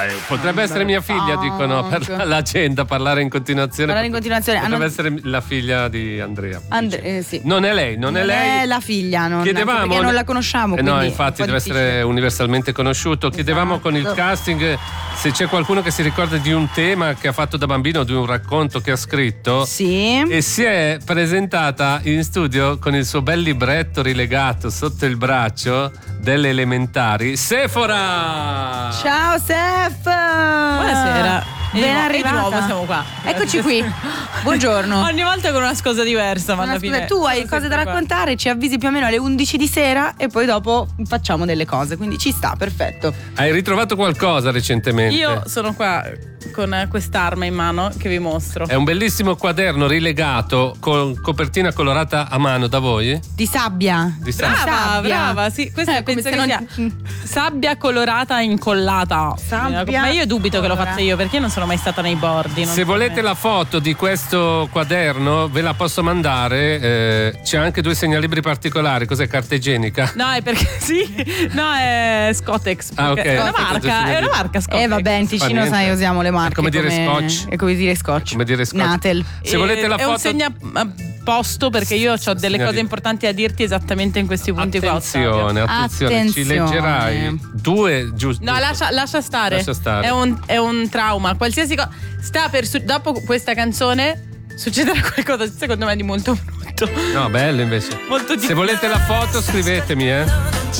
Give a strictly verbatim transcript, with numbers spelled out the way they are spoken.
eh, potrebbe essere mia figlia, dicono per l'agenda, parlare in continuazione. Parlare in continuazione. Potrebbe ah, essere la figlia di Andrea. And- eh, sì. Non è lei, non, non è lei. è la figlia, non, Chiedevamo, perché non la conosciamo. Eh no, infatti deve difficile. essere universalmente conosciuto. Chiedevamo Esatto. con il casting se c'è qualcuno che si ricorda di un tema che ha fatto da bambino, di un racconto che ha scritto. Sì. E si è presentata in studio con il suo bel libretto rilegato sotto il braccio delle elementari, Sephora! Ciao Sef! Buonasera. Ben E arrivata. di nuovo siamo qua. Eccoci qui. Buongiorno. Ogni volta con una scusa diversa, ma Una alla scusa, fine tu hai sono cose da sempre qua. raccontare, ci avvisi più o meno alle undici di sera e poi dopo facciamo delle cose, quindi ci sta, perfetto. Hai ritrovato qualcosa recentemente? Io sono qua con quest'arma in mano che vi mostro. È un bellissimo quaderno rilegato con copertina colorata a mano da voi? Di sabbia. Di sabbia. Brava, sabbia. brava, sì, questa Eh, come penso se che non- sia sabbia colorata incollata. Sabbia Ma io dubito che l'ho colorata. fatta io, perché io non sono mai stata nei bordi. non Se so volete bene. la foto di questo quaderno ve la posso mandare, eh, c'è anche due segnalibri particolari. Cos'è, carta igienica? No, è perché sì, no, è Scottex. Ah, ok. È una Scottex, marca, è una marca Scottex. Eh vabbè, in Ticino niente. sai, usiamo le marche. È come dire come... scotch. È come dire scotch. Come dire scotch. Natel. Se volete la è un foto, segnaposto, perché io ho delle Segnali- cose importanti da dirti esattamente in questi punti attenzione, qua. attenzione, ci Attenzione. leggerai due giusto. No, lascia, lascia stare. Lascia stare. È un, è un trauma. Qualsiasi cosa. Sta per. su- dopo questa canzone succederà qualcosa, secondo me, di molto brutto. No, bello invece. Molto Se difficile. volete la foto scrivetemi, eh.